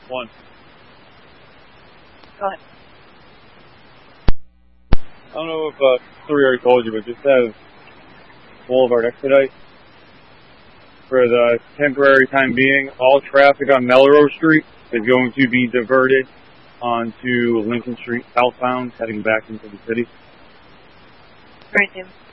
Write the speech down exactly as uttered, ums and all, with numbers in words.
One. Go ahead. I don't know if uh, three already told you, but just have Boulevard Expedite. For the temporary time being, all traffic on Melrose Street is going to be diverted onto Lincoln Street southbound, heading back into the city. Great, David.